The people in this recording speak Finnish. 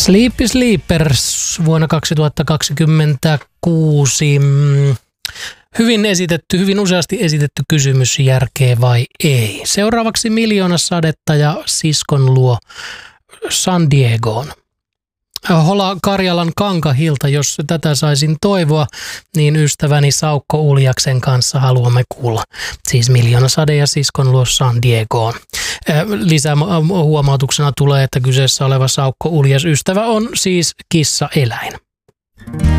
Sleepy Sleepers vuonna 2026. Hyvin useasti esitetty kysymys, järkeä vai ei. Seuraavaksi 1,000,000 sadetta ja siskon luo San Diegoon. Hola Karjalan Kankahilta, jos tätä saisin toivoa, niin ystäväni Saukko Uljaksen kanssa haluamme kuulla. Siis 1,000,000 sade ja siskon luo San Diegoon. Lisää huomautuksena tulee, että kyseessä oleva Saukko Uljas ystävä on siis kissaeläin.